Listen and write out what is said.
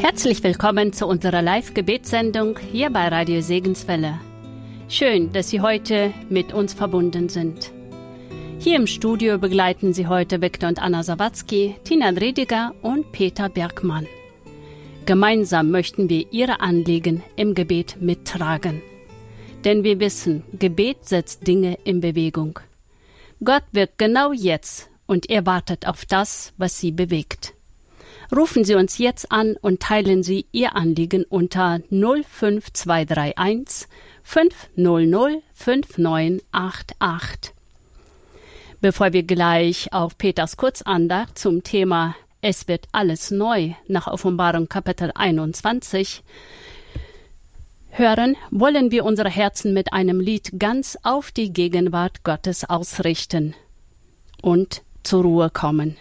Herzlich willkommen zu unserer Live-Gebetssendung hier bei Radio Segenswelle. Schön, dass Sie heute mit uns verbunden sind. Hier im Studio begleiten Sie heute Viktor und Anna Sawatzki, Tina Rediger und Peter Bergmann. Gemeinsam möchten wir Ihre Anliegen im Gebet mittragen. Denn wir wissen, Gebet setzt Dinge in Bewegung. Gott wirkt genau jetzt und er wartet auf das, was Sie bewegt. Rufen Sie uns jetzt an und teilen Sie Ihr Anliegen unter 05231 500 5988. Bevor wir gleich auf Peters Kurzandacht zum Thema Es wird alles neu nach Offenbarung Kapitel 21 hören, wollen wir unsere Herzen mit einem Lied ganz auf die Gegenwart Gottes ausrichten und zur Ruhe kommen.